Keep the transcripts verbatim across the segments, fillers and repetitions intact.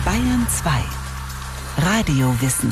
Bayern zwei. Radiowissen.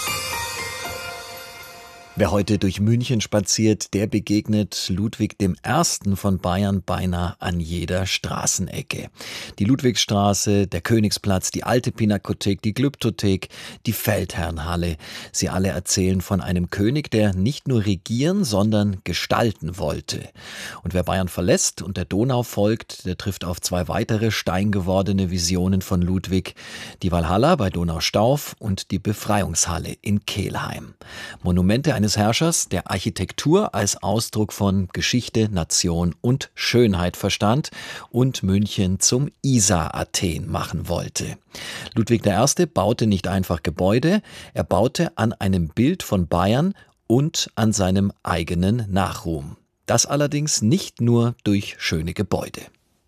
Wer heute durch München spaziert, der begegnet Ludwig dem Ersten von Bayern beinahe an jeder Straßenecke. Die Ludwigstraße, der Königsplatz, die Alte Pinakothek, die Glyptothek, die Feldherrnhalle. Sie alle erzählen von einem König, der nicht nur regieren, sondern gestalten wollte. Und wer Bayern verlässt und der Donau folgt, der trifft auf zwei weitere steingewordene Visionen von Ludwig. Die Walhalla bei Donaustauf und die Befreiungshalle in Kelheim. Monumente eines Herrschers, der Architektur als Ausdruck von Geschichte, Nation und Schönheit verstand und München zum Isar-Athen machen wollte. Ludwig der Erste baute nicht einfach Gebäude, er baute an einem Bild von Bayern und an seinem eigenen Nachruhm. Das allerdings nicht nur durch schöne Gebäude.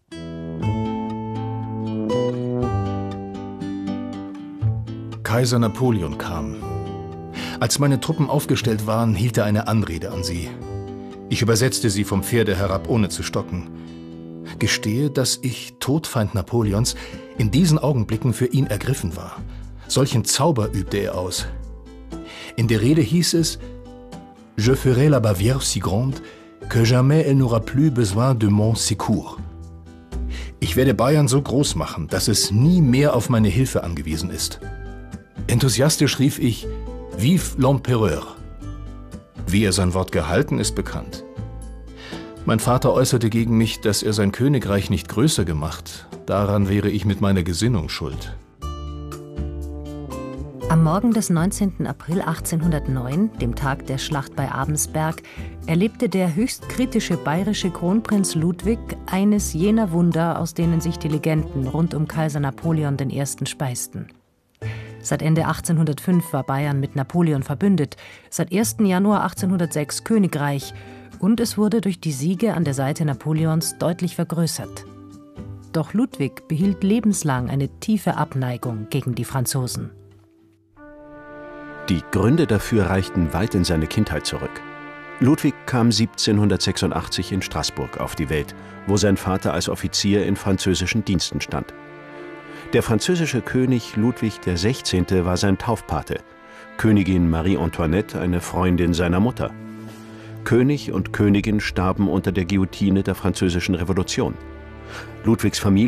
Kaiser Napoleon kam. Als meine Truppen aufgestellt waren, hielt er eine Anrede an sie. Ich übersetzte sie vom Pferde herab, ohne zu stocken. Gestehe, dass ich, Todfeind Napoleons, in diesen Augenblicken für ihn ergriffen war. Solchen Zauber übte er aus. In der Rede hieß es: Je ferai la Bavière si grande, que jamais elle n'aura plus besoin de mon secours. Ich werde Bayern so groß machen, dass es nie mehr auf meine Hilfe angewiesen ist. Enthusiastisch rief ich: Vive l'Empereur! Wie er sein Wort gehalten, ist bekannt. Mein Vater äußerte gegen mich, dass er sein Königreich nicht größer gemacht. Daran wäre ich mit meiner Gesinnung schuld. Am Morgen des neunzehnten April achtzehnhundertneun, dem Tag der Schlacht bei Abensberg, erlebte der höchst kritische bayerische Kronprinz Ludwig eines jener Wunder, aus denen sich die Legenden rund um Kaiser Napoleon den Ersten speisten. Seit Ende achtzehnhundertfünf war Bayern mit Napoleon verbündet, seit ersten Januar achtzehnhundertsechs Königreich, und es wurde durch die Siege an der Seite Napoleons deutlich vergrößert. Doch Ludwig behielt lebenslang eine tiefe Abneigung gegen die Franzosen. Die Gründe dafür reichten weit in seine Kindheit zurück. Ludwig kam siebzehnhundertsechsundachtzig in Straßburg auf die Welt, wo sein Vater als Offizier in französischen Diensten stand. Der französische König Ludwig der Sechzehnte war sein Taufpate, Königin Marie Antoinette eine Freundin seiner Mutter. König und Königin starben unter der Guillotine der Französischen Revolution. Ludwigs Familie